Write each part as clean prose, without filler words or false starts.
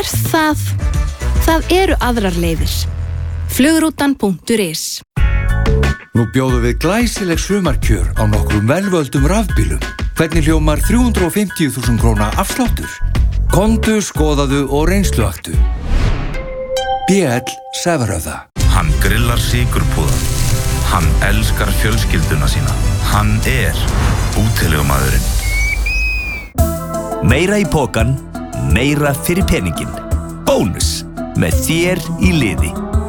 Það eru aðrar leiðir. Flugrútan.is. Nú bjóðum við glæsileg sumarkjör á nokkrum velvöldum rafbílum. Hvernig hljómar 350.000 króna afsláttur? Komdu, skoðaðu og reynsluaktu. BL Severöða. Hann grillar sykurpúða. Hann elskar fjölskylduna sína. Hann útilegumaðurinn. Meira í pokan, meira fyrir peningin. Bónus með þér í liði.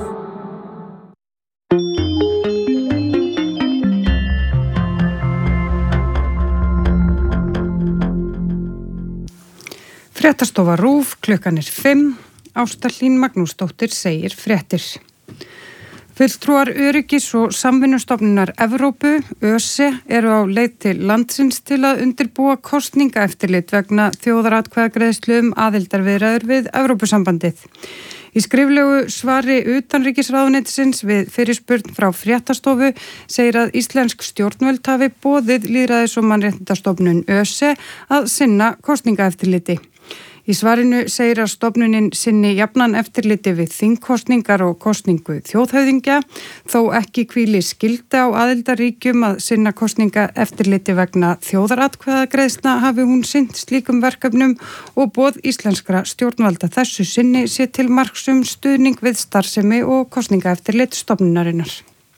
Fréttastofa RÚV, klukkan 5. Ásta Hlín Magnúsdóttir segir fréttir. Fulltrúar Öryggis- og samvinnustofnunar Evrópu, ÖSE, eru á leið til landsins til að undirbúa kosningaeftirlit vegna þjóðaratkvæðagreiðslu aðildarviðræður við Evrópusambandið. Í skriflegu svari utanríkisráðuneytisins við fyrirspurn frá fréttastofu segir að íslensk stjórnvöld hafi boðið lýðræðis- og mannréttindastofnun ÖSE að sinna kosningaeftirliti. Í svarinu segir að stofnunin sinni jafnan eftirliti við þingkosningar og kosningu þjóðhöfðingja, þó ekki hvíli skylda á aðildarríkjum að sinna kosningaeftirliti vegna þjóðaratkvæðagreiðslna hafi hún sinnt slíkum verkefnum og boð íslenskra stjórnvalda þessu sinni sé til marks stuðning við starfsemi og kosningaeftirlit stofnunarinnar.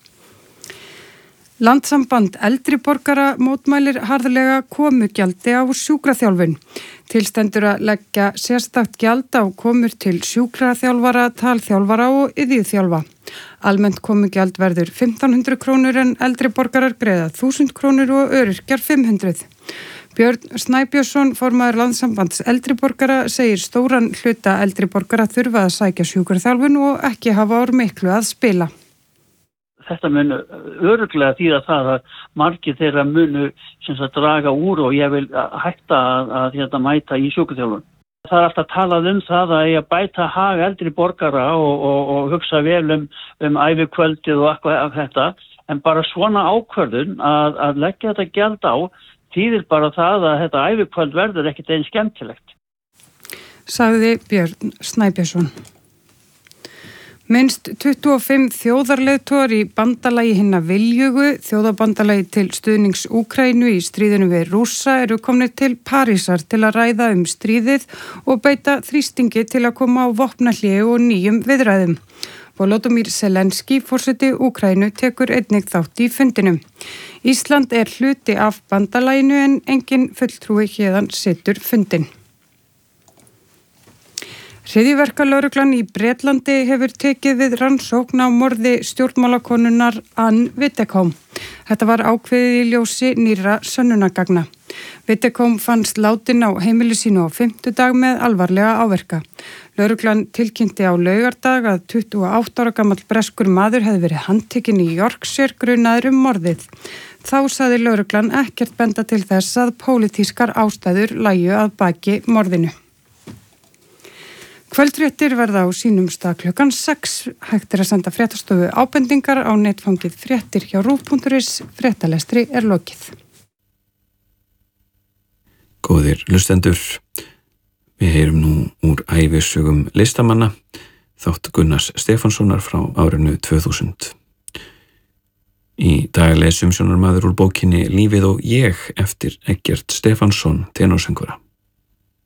Landssamband eldri borgara mótmælir harðlega komugjaldi á sjúkraþjálfun. Til stendur að leggja sérstakt gjald á komur til sjúkraþjálfara, talþjálfara og iðjuþjálfa. Almennt komugjald verður 1.500 krónur en eldri borgarar greiða 1.000 krónur og öryrkjar 500. Björn Snæbjörnsson, formaður Landssambands eldri borgara, segir stóran hluta eldri borgara þurfa að sækja sjúkraþjálfun og ekki hafa úr miklu að spila. Þetta munu örugglega þýða það að margir þeirra munu draga úr og ég vil hætta að mæta í sjúkraþjálfun. Það er alltaf talað það að ég bæta hag eldri borgara og hugsa vel ævikvöldið og eitthvað þetta, en bara svona ákvörðun að leggja þetta gjald á þýðir bara það að þetta ævikvöld verður ekkert eins skemmtilegt. Sagði Björn Snæbjörnsson. Minnst 25 þjóðarleiðtogar í bandalagi hinna viljugu, þjóðabandalagi til stuðnings Úkraínu í stríðinu við Rússa, eru komnir til Parísar til að ræða stríðið og beita þrýstingi til að koma á vopnahléi og nýjum viðræðum. Volodymyr Zelenský, forseti Úkraínu, tekur einnig þátt í fundinum. Ísland er hluti af bandalaginu en engin fulltrúi héðan situr fundin. Hryðjuverkalögreglan í Bretlandi hefur tekið við rannsókn á morði stjórnmálakonunnar Anne Widdecombe. Þetta var ákveðið í ljósi nýrra sönnunargagna. Widdecombe fannst látin á heimili sínu á 5. með alvarlega áverka. Lögreglan tilkynnti á laugardag að 28 ára gamall breskur maður hefði verið handtekinn í Yorkshire grunaður morðið. Þá sagði lögreglan ekkert benda til þess að pólitískar ástæður lægju að baki morðinu. Kvöldfréttir verða á sínum stað klukkan 6. Hægt er að senda fréttastofu ábendingar á netfangið fréttir hjá RÚV.is. Fréttalestri er lokið. Góðir hlustendur, við heyrum nú úr ævisögum listamanna, þátt Gunnars Stefánssonar frá árinu 2000. Í dag lesum sjónarmaður úr bókinni Lífið og ég eftir Eggert Stefánsson, tenorsöngvara.